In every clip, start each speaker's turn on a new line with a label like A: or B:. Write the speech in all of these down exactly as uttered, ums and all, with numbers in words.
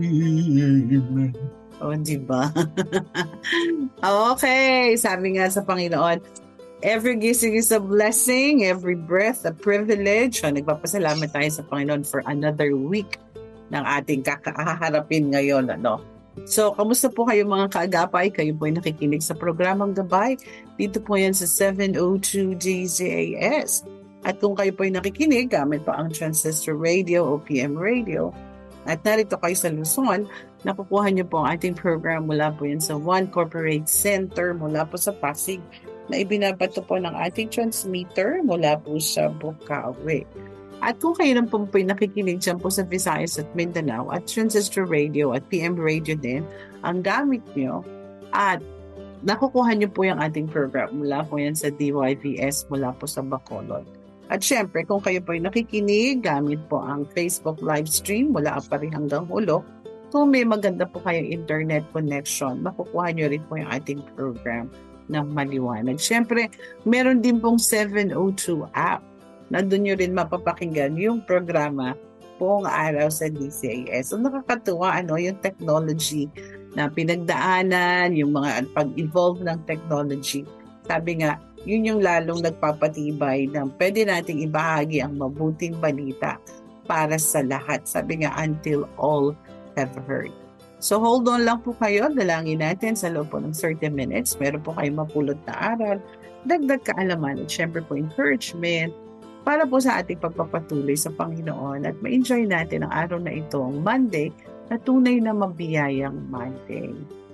A: Amen.
B: O, di ba? Okay, sabi nga sa Panginoon, every gising is a blessing, every breath a privilege. So, nagpapasalamat tayo sa Panginoon for another week ng ating kakaharapin ngayon. Ano? So, kamusta po kayo mga kaagapay? Kayo po ay nakikinig sa programang Gabay. Dito po yan sa seven oh two D Z A S. At kung kayo po ay nakikinig, gamit pa ang Transistor Radio o P M Radio, at narito kayo sa Luzon, nakukuha niyo po ang ating program mula po yan sa One Corporate Center mula po sa Pasig, na ibinabato po ng ating transmitter mula po sa Bukawi. At kung kayo lang po po nakikinig dyan po sa Visayas at Mindanao at Transistor Radio at P M Radio din, ang gamit niyo at nakukuha niyo po yung ating program mula po yan sa D Y V S mula po sa Bacolod. At syempre, kung kayo po ay nakikinig, gamit po ang Facebook live stream mula Apari hanggang Hulo. Kung may maganda po kayong internet connection, makukuha nyo rin po yung ating program ng maliwanag. Syempre, meron din pong seven oh two app. Nandun nyo rin mapapakinggan yung programa buong araw sa D C A S. So nakakatuwa ano, yung technology na pinagdaanan, yung mga pag-evolve ng technology. Sabi nga, yun yung lalong nagpapatibay na pwede nating ibahagi ang mabuting balita para sa lahat. Sabi nga, until all have heard. So hold on lang po kayo. Dalangin natin sa loob po ng thirty minutes. Meron po kayong mapulot na aral, dagdag kaalaman at syempre po encouragement para po sa ating pagpapatuloy sa Panginoon at ma-enjoy natin ang araw na ito, ang Monday, na tunay na mabiyayang Monday.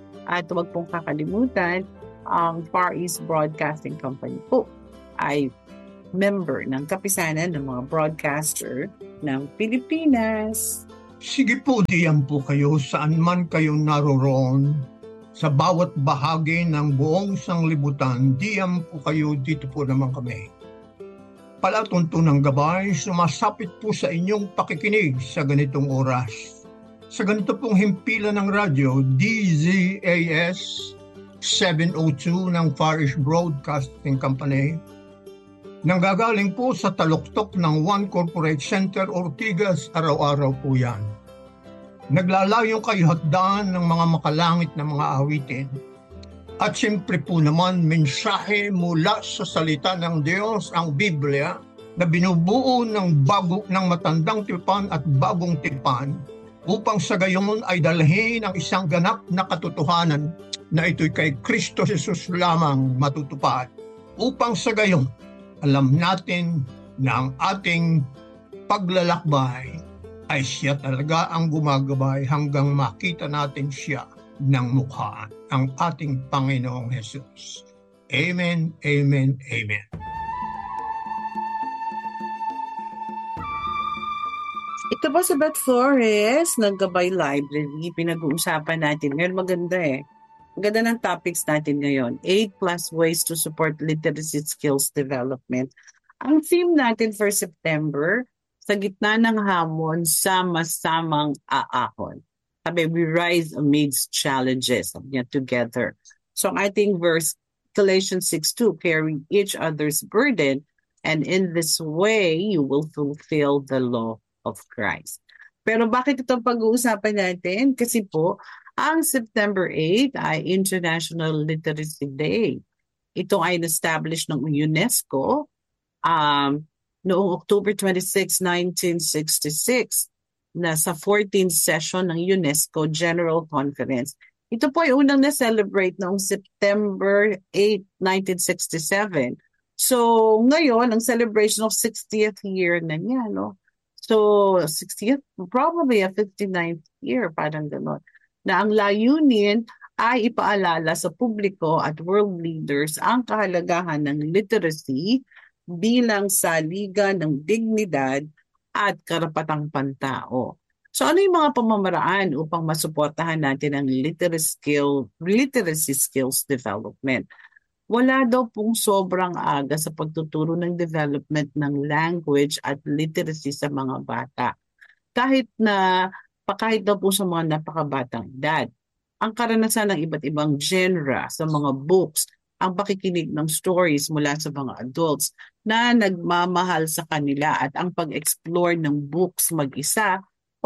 B: At huwag pong kakalimutan, ang Far East Broadcasting Company po ay member ng kapisanan ng mga broadcaster ng Pilipinas.
A: Sige po, diyan po kayo saan man kayo naroroon. Sa bawat bahagi ng buong sanglibutan, diyan po kayo, dito po naman kami. Palatuntunang gabay, sumasapit po sa inyong pakikinig sa ganitong oras. Sa ganito pong himpilan ng radyo, D Z A S seven oh two ng Far East Broadcasting Company, nanggagaling po sa taluktok ng One Corporate Center, Ortigas, araw-araw po yan. Naglalayong kayo hatdaan ng mga makalangit na mga awitin. At siyempre po naman, mensahe mula sa salita ng Diyos, ang Biblia, na binubuo ng, bago, ng matandang tipan at bagong tipan, upang sa gayon ay dalhin ang isang ganap na katotohanan na ito'y kay Kristo Jesus lamang matutupad. Upang sa gayon, alam natin na ang ating paglalakbay ay siya talaga ang gumagabay hanggang makita natin siya ng mukha, ang ating Panginoong Jesus. Amen, amen, amen.
B: Ito po sa Beth Flores ng Gabay Library. Pinag-uusapan natin. Ngayon maganda eh. Maganda ng topics natin ngayon. Eight plus ways to support literacy skills development. Ang theme natin for September, sa gitna ng hamon, sama-samang aahon. Sabi, we rise amidst challenges. Sabi niya, together. So ang ating verse, Galatians six two, carry each other's burden, and in this way, you will fulfill the law of Christ. Pero bakit ito pag-uusapan natin? Kasi po, ang September eighth ay International Literacy Day. Ito ay na-establish ng UNESCO um, noong October twenty-sixth, nineteen sixty-six na sa fourteenth session ng UNESCO General Conference. Ito po ay unang na-celebrate noong September eighth, nineteen sixty-seven. So ngayon, ang celebration of sixtieth year na niya, no? So, sixtieth, probably a fifty-ninth year, parang gano'n. Na ang layunin ay ipaalala sa publiko at world leaders ang kahalagahan ng literacy bilang saligan ng dignidad at karapatang pantao. So, ano yung mga pamamaraan upang masuportahan natin ang literacy, skill, literacy skills development? Wala daw pong sobrang aga sa pagtuturo ng development ng language at literacy sa mga bata. Kahit na, kahit daw po sa mga napakabatang edad. Ang karanasan ng iba't ibang genre sa mga books, ang pakikinig ng stories mula sa mga adults na nagmamahal sa kanila at ang pag-explore ng books mag-isa o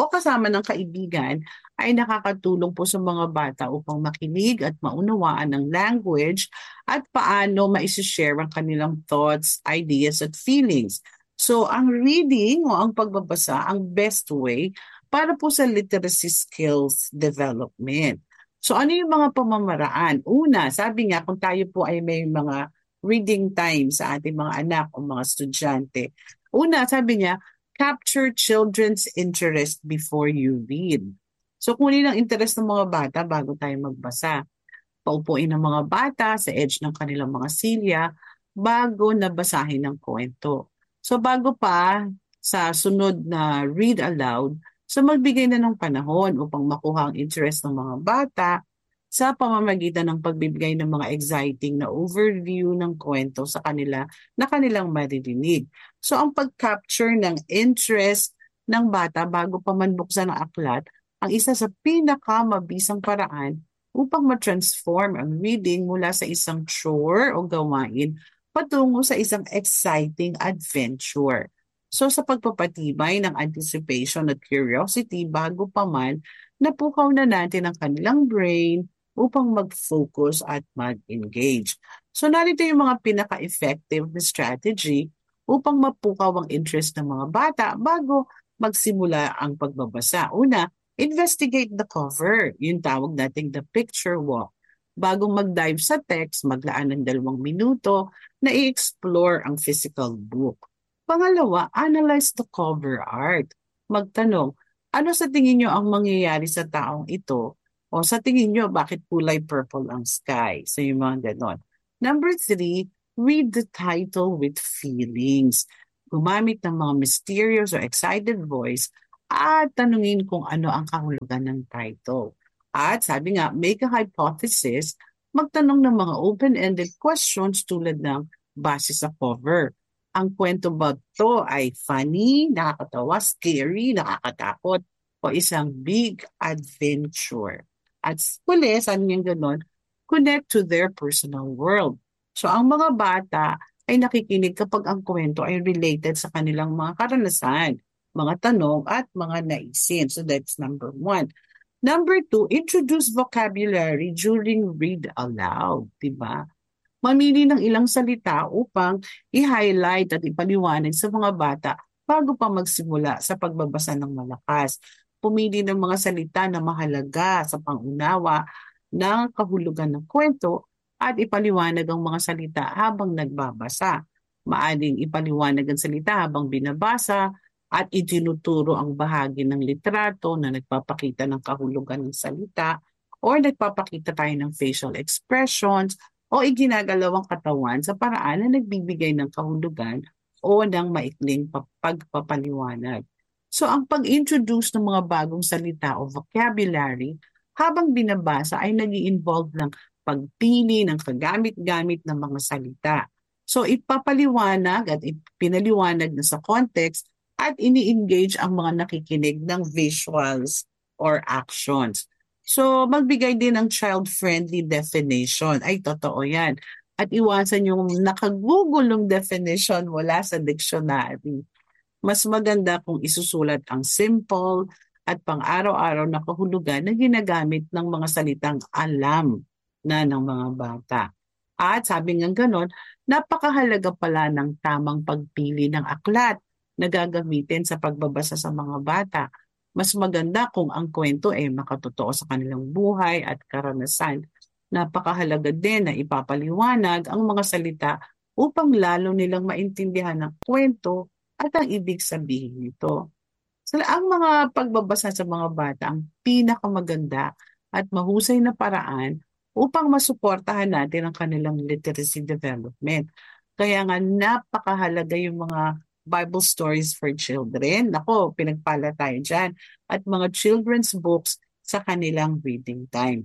B: o kasama ng kaibigan ay nakakatulong po sa mga bata upang makinig at maunawaan ng language at paano maisishare ang kanilang thoughts, ideas at feelings. So ang reading o ang pagbabasa ang best way para po sa literacy skills development. So ano yung mga pamamaraan? Una, sabi nga kung tayo po ay may mga reading time sa ating mga anak o mga estudyante. Una, sabi niya, capture children's interest before you read. So kunin ang interest ng mga bata bago tayo magbasa. Paupuin ng mga bata sa edge ng kanilang mga silya bago nabasahin ang kwento. So bago pa sa sunod na read aloud, so magbigay na ng panahon upang makuha ang interest ng mga bata sa pamamagitan ng pagbibigay ng mga exciting na overview ng kwento sa kanila na kanilang maririnig. So ang pag-capture ng interest ng bata bago pa man buksan ang aklat, ang isa sa pinakamabisang paraan upang ma-transform ang reading mula sa isang chore o gawain patungo sa isang exciting adventure. So sa pagpapatibay ng anticipation at curiosity bago pa man, napukaw na natin ang kanilang brain upang mag-focus at mag-engage. So narito yung mga pinaka-effective na strategy upang mapukaw ang interest ng mga bata bago magsimula ang pagbabasa. Una, investigate the cover. Yung tawag nating the picture walk. Bago mag-dive sa text, maglaan ng dalawang minuto na i-explore ang physical book. Pangalawa, analyze the cover art. Magtanong, ano sa tingin nyo ang mangyayari sa taong ito? O sa tingin nyo, bakit kulay purple ang sky? So yung mga ganon. Number three, read the title with feelings. Gumamit ng mga mysterious or excited voice at tanungin kung ano ang kahulugan ng title. At sabi nga, make a hypothesis, magtanong ng mga open-ended questions tulad ng base sa cover. Ang kwento ba to ay funny, nakakatawa, scary, nakakatakot, o isang big adventure? At huli, sabi niya gano'n, connect to their personal world. So ang mga bata ay nakikinig kapag ang kwento ay related sa kanilang mga karanasan, mga tanong at mga naisin. So that's number one. Number two, introduce vocabulary during read aloud. Diba? Mamili ng ilang salita upang i-highlight at ipaliwanag sa mga bata bago pa magsimula sa pagbabasa ng malakas. Pumili ng mga salita na mahalaga sa pangunawa ng kahulugan ng kwento at ipaliwanag ang mga salita habang nagbabasa. Maaring ipaliwanag ang salita habang binabasa at itinuturo ang bahagi ng litrato na nagpapakita ng kahulugan ng salita or nagpapakita tayo ng facial expressions o iginagalaw ang katawan sa paraan na nagbibigay ng kahulugan o ng maikling pagpapaliwanag. So ang pag-introduce ng mga bagong salita o vocabulary habang binabasa ay nag-i-involve ng pagpili ng kagamit-gamit ng mga salita. So ipapaliwanag at ipinaliwanag na sa context at ini-engage ang mga nakikinig ng visuals or actions. So magbigay din ng child-friendly definition. Ay, totoo yan. At iwasan yung nakagugulong definition wala sa dictionary. Mas maganda kung isusulat ang simple at pang-araw-araw na kahulugan na ginagamit ng mga salitang alam na ng mga bata. At sabi nga ganon, napakahalaga pala ng tamang pagpili ng aklat na gagamitin sa pagbabasa sa mga bata. Mas maganda kung ang kwento ay makatotoo sa kanilang buhay at karanasan. Napakahalaga din na ipapaliwanag ang mga salita upang lalo nilang maintindihan ang kwento at ang ibig sabihin nito. So, ang mga pagbabasa sa mga bata ang pinakamaganda at mahusay na paraan upang masuportahan natin ang kanilang literacy development. Kaya nga napakahalaga yung mga Bible stories for children. Ako, pinagpala tayo dyan. At mga children's books sa kanilang reading time.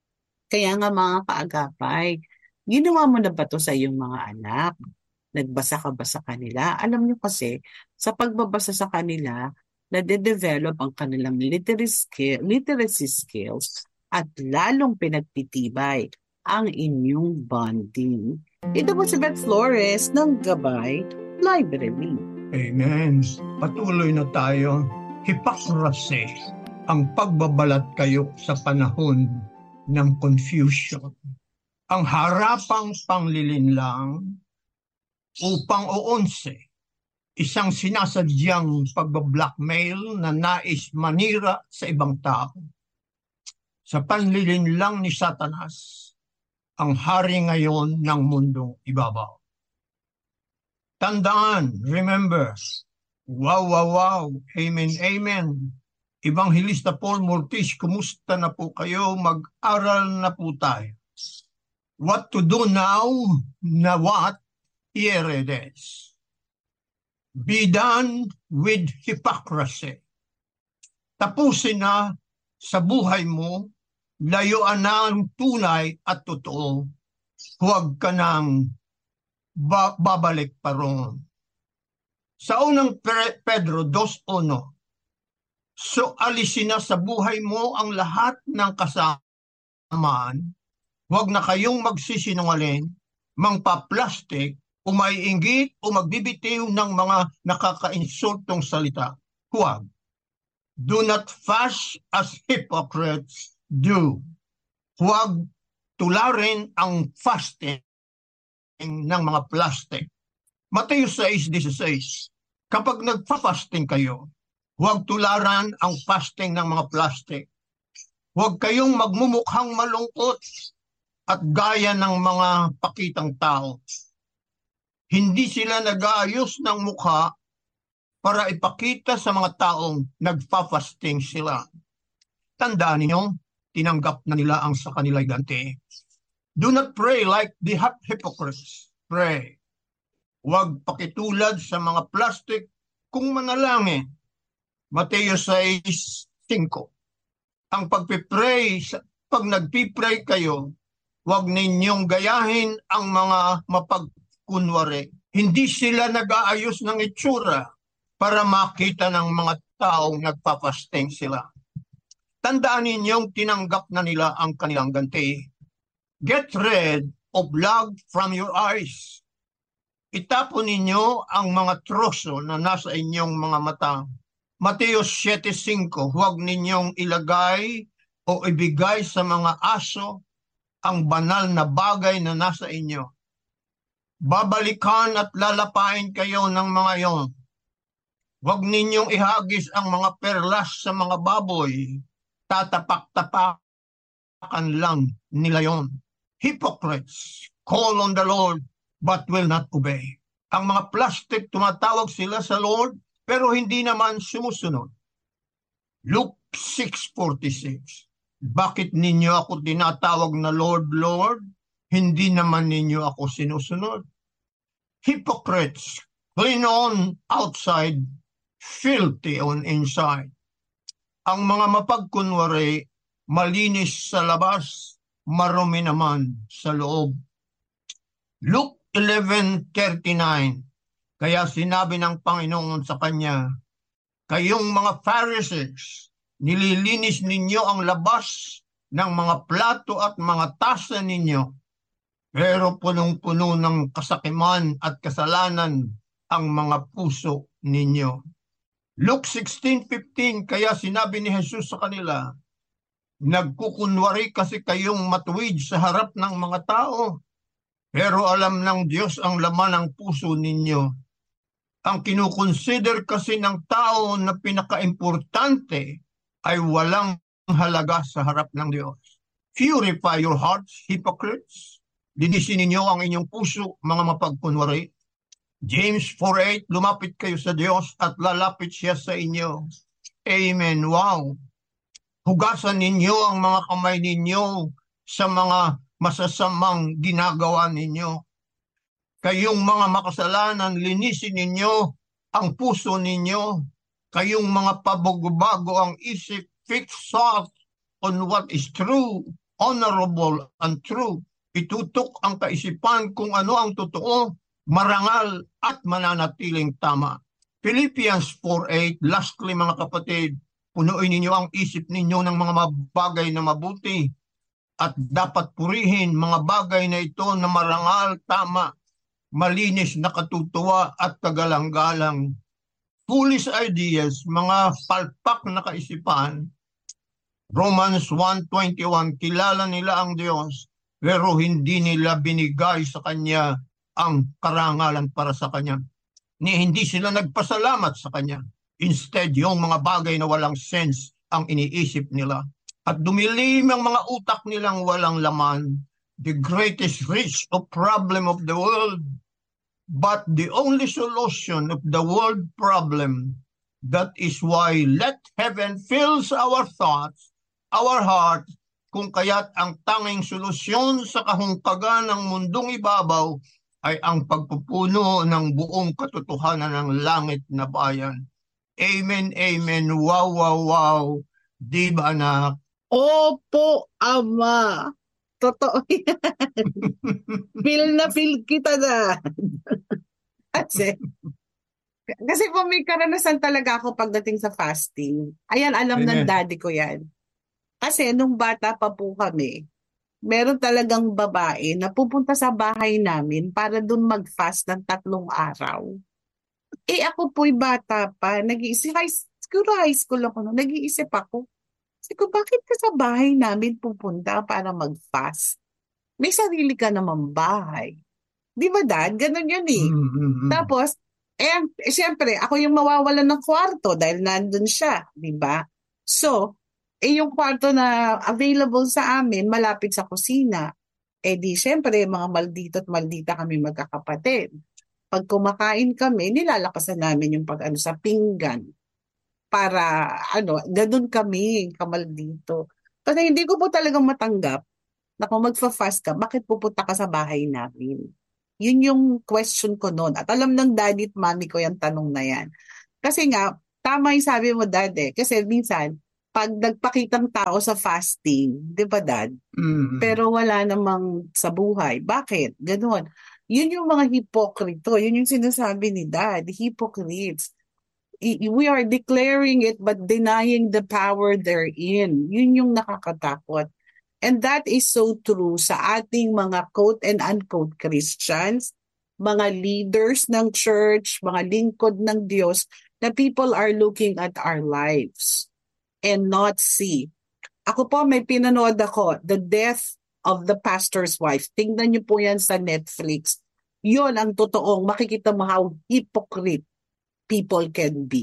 B: Kaya nga mga kaagapay, ginawa mo na ba to sa iyong mga anak? Nagbasa ka ba sa kanila? Alam niyo kasi, sa pagbabasa sa kanila, nade-develop ang kanilang literary, skill, literacy skills at lalong pinagtitibay ang inyong bonding. Ito po si Beth Flores ng Gabay Library.
A: Amen. Patuloy na tayo hypocrisy, ang pagbabalat kayo sa panahon ng confusion. Ang harapang panglilinlang upang uunse, isang sinasadyang pagbablackmail na nais manira sa ibang tao. Sa panlilinlang ni Satanas, ang hari ngayon ng mundong ibabaw. Tandaan, remember, wow, wow, wow, amen, amen. Evangelista Paul Mortis, kumusta na po kayo? Mag-aral na po tayo. What to do now, na what? Here it is. Be done with hypocrisy. Tapusin na sa buhay mo, layuan na ang tunay at totoo. Huwag ka nang ba- babalik pa roon. Sa unang Pedro two one, so alisin na sa buhay mo ang lahat ng kasamaan. Huwag na kayong magsisinungaling, mangpa-plastic, o maiinggit o magbibitiw ng mga nakaka-insultong salita. Huwag. Do not fast as hypocrites do. Huwag tularin ang fasting ng mga plastic. Mateo six sixteen, kapag nagpa-fasting kayo, huwag tularan ang fasting ng mga plastic. Huwag kayong magmumukhang malungkot at gaya ng mga pakitang tao. Hindi sila nag-aayos ng mukha para ipakita sa mga taong nagpa-fasting sila. Tandaan ninyo, tinanggap na nila ang sa kanila'y ganti. Do not pray like the hypocrites. Pray. Huwag pakitulad sa mga plastic kung manalangin. Mateo six five. Ang pagpipray, pag nagpipray kayo, huwag ninyong gayahin ang mga mapagkunwari. Hindi sila nag-aayos ng itsura para makita ng mga taong nagpapasting sila. Tandaan ninyong tinanggap na nila ang kanilang ganti. Get rid of blood from your eyes. Itapon ninyo ang mga troso na nasa inyong mga mata. Mateo seven five, huwag ninyong ilagay o ibigay sa mga aso ang banal na bagay na nasa inyo. Babalikan at lalapain kayo ng mga iyon. Huwag ninyong ihagis ang mga perlas sa mga baboy. Tatapak-tapakan lang nila yon. Hypocrites, call on the Lord but will not obey. Ang mga plastic, tumatawag sila sa Lord pero hindi naman sumusunod. Luke six forty-six. Bakit ninyo ako tinatawag na Lord, Lord? Hindi naman ninyo ako sinusunod. Hypocrites, clean on outside, filthy on inside. Ang mga mapagkunwari, malinis sa labas, marumi naman sa loob. Luke eleven thirty-nine. Kaya sinabi ng Panginoon sa kanya, kayong mga Pharisees, nililinis ninyo ang labas ng mga plato at mga tasa ninyo, pero punong-puno ng kasakiman at kasalanan ang mga puso ninyo. Luke sixteen fifteen, kaya sinabi ni Jesus sa kanila, nagkukunwari kasi kayong matuwid sa harap ng mga tao, pero alam ng Diyos ang laman ng puso ninyo. Ang kinukonsider kasi ng tao na pinaka-importante ay walang halaga sa harap ng Diyos. Purify your hearts, hypocrites. Linisin ninyo ang inyong puso, mga mapagkunwari. James four eight, lumapit kayo sa Diyos at lalapit siya sa inyo. Amen. Wow. Hugasan ninyo ang mga kamay ninyo sa mga masasamang ginagawa ninyo. Kayong mga makasalanan, linisin ninyo ang puso ninyo. Kayong mga pabago-bago ang isip, fix thought on what is true, honorable, and true. Itutok ang kaisipan kung ano ang totoo, marangal, at mananatiling tama. Philippians four eight, lastly mga kapatid, punuin ninyo ang isip ninyo ng mga bagay na mabuti at dapat purihin mga bagay na ito na marangal, tama, malinis na katutuwa at kagalang-galang. foolish ideas, mga palpak na kaisipan. Romans one twenty-one, kilala nila ang Diyos, pero hindi nila binigay sa Kanya ang karangalan para sa Kanya. Ni hindi sila nagpasalamat sa Kanya. Instead, yung mga bagay na walang sense ang iniisip nila. At dumilim ang mga utak nilang walang laman. The greatest reach of problem of the world, but the only solution of the world problem. That is why let heaven fills our thoughts, our hearts, kung kaya't ang tanging solusyon sa kahungkagan ng mundong ibabaw ay ang pagpupuno ng buong katotohanan ng langit na bayan. Amen, amen, wow, wow, wow. Di ba, anak?
B: Opo, Ama. Totoo yan. Feel na feel kita na. Kasi, kasi po may karanasan talaga ako pagdating sa fasting. Ayan, alam ng
A: Amen.
B: daddy ko yan. Kasi nung bata pa po kami, meron talagang babae na pupunta sa bahay namin para dun mag-fast ng tatlong araw. Eh ako po'y bata pa, nag-iisip, high, siguro high school ako, no? Nag-iisip ako. Sabi ko, bakit ka sa bahay namin pupunta para mag-fast? May sarili ka naman bahay. Di ba, Dad? Ganon yun eh.
A: Mm-hmm.
B: Tapos, eh, eh, siyempre, ako yung mawawalan ng kwarto dahil nandun siya, di ba? So, eh, yung kwarto na available sa amin, malapit sa kusina. Eh di, siyempre, mga maldito at maldita kami magkakapatid. Pag kumakain kami, nilalakasan namin yung pag-ano sa pinggan. Para, ano, ganun kami, kamaldito. Kasi hindi ko po talagang matanggap na kung magfa-fast ka, bakit pupunta ka sa bahay namin? Yun yung question ko noon. At alam ng daddy at mommy ko yung tanong na yan. Kasi nga, tama yung sabi mo, Dad eh. Kasi minsan, pag nagpakitang tao sa fasting, di ba, Dad?
A: Mm-hmm.
B: Pero wala namang sa buhay. Bakit? Ganon. Yun yung mga hipokrito. Yun yung sinasabi ni Dad, hypocrites. I- we are declaring it but denying the power therein. Yun yung nakakatakot. And that is so true sa ating mga quote and unquote Christians, mga leaders ng church, mga lingkod ng Diyos, na people are looking at our lives and not see. Ako po, may pinanood ako, The Death of the Pastor's Wife. Tingnan niyo po yan sa Netflix. Yun ang totoong, makikita mo how hypocrite people can be.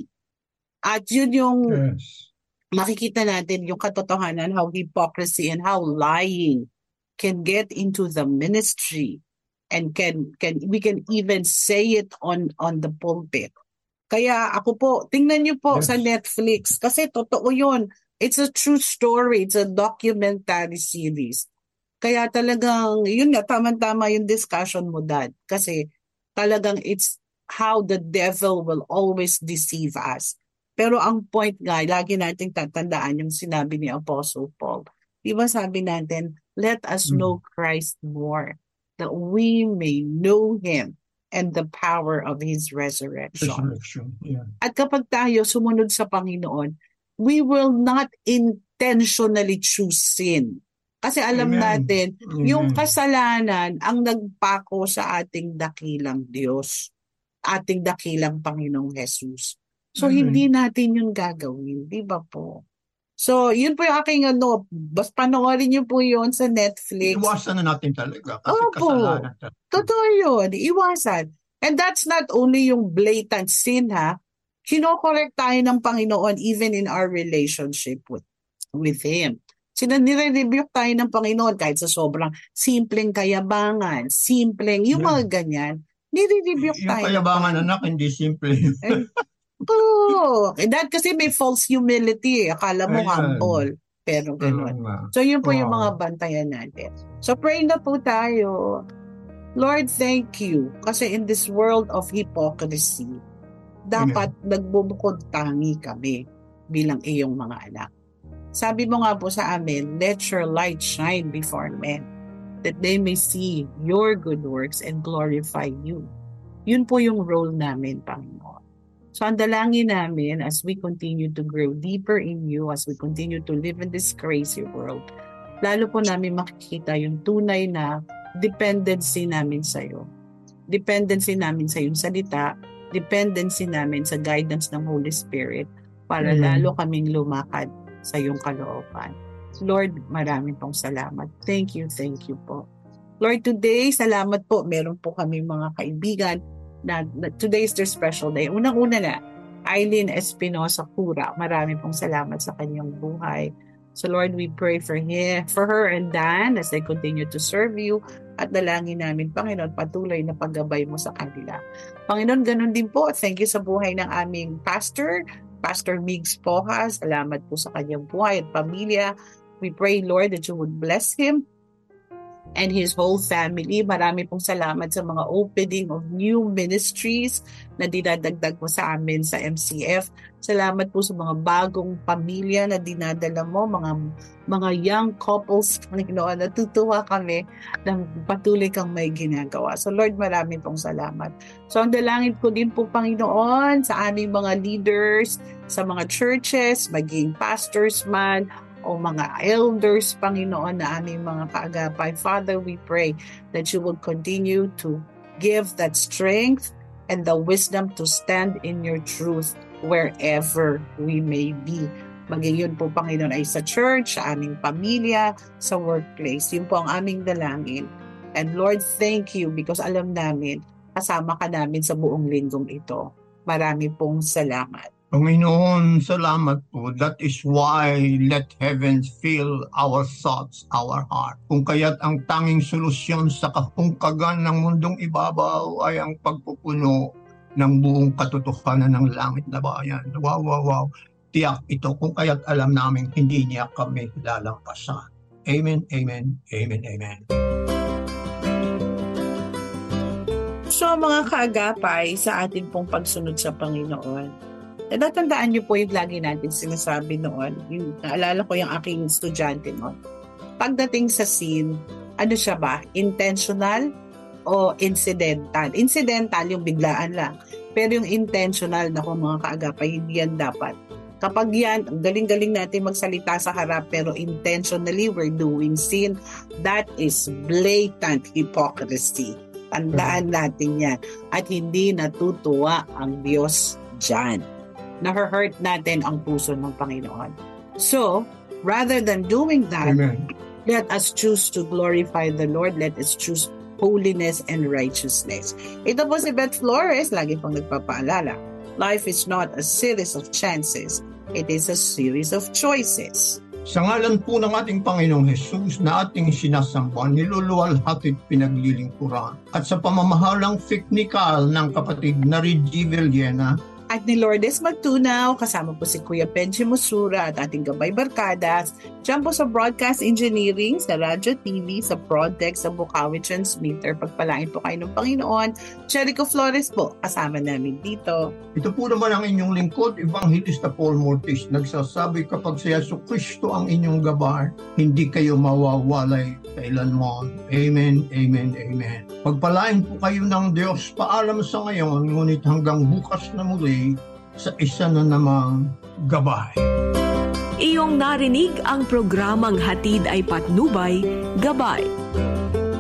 B: At yun yung
A: Yes.
B: makikita natin yung katotohanan, how hypocrisy and how lying can get into the ministry and can can we can even say it on on the pulpit. Kaya ako po, tingnan niyo po
A: Yes.
B: sa Netflix kasi totoo yun. It's a true story. It's a documentary series. Kaya talagang, yun nga, tama-tama yung discussion mo, Dad. Kasi talagang it's how the devil will always deceive us. Pero ang point nga, lagi nating tatandaan yung sinabi ni Apostle Paul. Di ba sabi natin, let us
A: Mm.
B: know Christ more, that we may know Him and the power of His resurrection.
A: Resurrection. Yeah.
B: At kapag tayo sumunod sa Panginoon, we will not intentionally choose sin. Kasi alam
A: Amen.
B: natin,
A: Amen.
B: yung kasalanan ang nagpako sa ating dakilang Diyos, ating dakilang Panginoong Jesus. So,
A: Amen.
B: hindi natin yun gagawin. Di ba po? So, yun po yung aking ano, bas panoorin niyo po yun sa Netflix.
A: Iwasan na natin talaga kasi
B: Opo.
A: kasalanan talaga.
B: Totoo yun. Iwasan. And that's not only yung blatant sin, ha? Kino-correct tayo ng Panginoon even in our relationship with, with Him. Sina nire-rebuke tayo ng Panginoon kahit sa sobrang simpleng kayabangan, simpleng, yung
A: Yeah.
B: mga ganyan, nire-rebuke
A: Yung
B: tayo.
A: kayabangan, anak, hindi simple.
B: And, oh, eh, that kasi may false humility. Akala mo
A: Ayan.
B: humble. Pero ganun.
A: Mm, nga.
B: So, yun po yung
A: Wow.
B: mga bantayan natin. So, pray na po tayo. Lord, thank you. Kasi in this world of hypocrisy, dapat nagbubukod tangi kami bilang iyong mga anak. Sabi mo nga po sa amin, let your light shine before men, that they may see your good works and glorify you. Yun po yung role namin, Panginoon. So ang dalangin namin as we continue to grow deeper in you, as we continue to live in this crazy world, lalo po namin makikita yung tunay na dependency namin sa iyo. Dependency namin sa iyong salita, dependency namin sa guidance ng Holy Spirit para
A: Amen.
B: lalo kaming lumakad sa iyong kalooban. Lord, maraming pong salamat. Thank you, thank you po. Lord, today, salamat po. Meron po kami mga kaibigan na, na today is their special day. Unang-una na, Eileen Espinosa Cura. Maraming pong salamat sa kanyang buhay. So Lord, we pray for him, for her and Dan as they continue to serve you. At dalangin namin, Panginoon, patuloy na paggabay mo sa kanila. Panginoon, ganun din po. Thank you sa buhay ng aming pastor, Pastor Migs Pojas. Salamat po sa kanyang buhay at pamilya. We pray, Lord, that you would bless him and his whole family. Marami pong salamat sa mga opening of new ministries na dinadagdag mo sa amin sa M C F. Salamat po sa mga bagong pamilya na dinadala mo, mga mga young couples, Panginoon. Natutuwa kami na patuloy kang may ginagawa. So Lord, marami pong salamat. So ang dalangin ko din po, Panginoon, sa aming mga leaders, sa mga churches, maging pastors man, o mga elders, Panginoon, na aming mga kaagapay. Father, we pray that you will continue to give that strength and the wisdom to stand in your truth wherever we may be. Maging yun po, Panginoon, ay sa church, sa aming pamilya, sa workplace. Yun po ang aming dalangin. And Lord, thank you because alam namin, kasama ka namin sa buong linggong ito. Marami pong salamat.
A: Panginoon, salamat po. That is why let heaven fill our thoughts, our heart. Kung kaya't ang tanging solusyon sa kahungkagan ng mundong ibabaw ay ang pagpupuno ng buong katotohanan ng langit na bayan. Wow, wow, wow. Tiyak ito kung kaya't alam namin hindi niya kami lalampasan. Amen, amen, amen, amen.
B: So mga kaagapay sa ating pong pagsunod sa Panginoon, natatandaan niyo po yung lagi natin sinasabi noon. Yung, naalala ko yung aking estudyante noon. Pagdating sa sin, ano siya ba? Intentional o incidental? Incidental yung biglaan lang. Pero yung intentional, na kung mga kaagapay, hindi yan dapat. Kapag yan, ang galing-galing natin magsalita sa harap, pero intentionally we're doing sin, that is blatant hypocrisy. Tandaan natin yan. At hindi natutuwa ang Diyos dyan. Na-hurt natin ang puso ng Panginoon. So, rather than doing that,
A: Amen.
B: Let us choose to glorify the Lord. Let us choose holiness and righteousness. Ito po si Beth Flores, lagi pong nagpapaalala. Life is not a series of chances. It is a series of choices.
A: Sa ngalan po ng ating Panginoong Hesus na ating sinasamba, niluluwalhati at pinaglilingkuran. At sa pamamahalang technical ng kapatid na Reggie Villena,
B: at ni Lourdes Magtunaw, kasama po si Kuya Benji Musura at ating gabay barkadas, dyan po sa Broadcast Engineering, sa Radyo T V, sa Prodtech, sa Bukawi Transmitter. Pagpalain po kayo ng Panginoon. Jericho Flores po, kasama namin dito.
A: Ito po naman ang inyong lingkod, Evangelista Paul Mortis, nagsasabi kapag si Yesu Kristo ang inyong gabay, hindi kayo mawawalay kailanman. Amen, amen, amen. Pagpalain po kayo ng Diyos, paalam sa ngayon, ngunit hanggang bukas na muli, sa isa na namang gabay.
C: Iyong narinig ang programang Hatid ay Patnubay, Gabay.